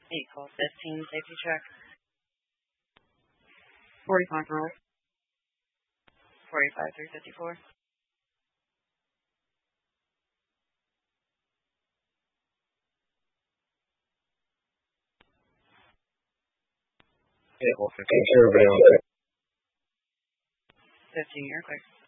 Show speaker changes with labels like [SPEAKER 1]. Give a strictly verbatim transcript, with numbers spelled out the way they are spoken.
[SPEAKER 1] Equal fifteen, safety check.
[SPEAKER 2] forty-five roll.
[SPEAKER 1] forty-five, three fifty-four.
[SPEAKER 3] Equal fifteen, everybody on clear.
[SPEAKER 1] fifteen, you're clear.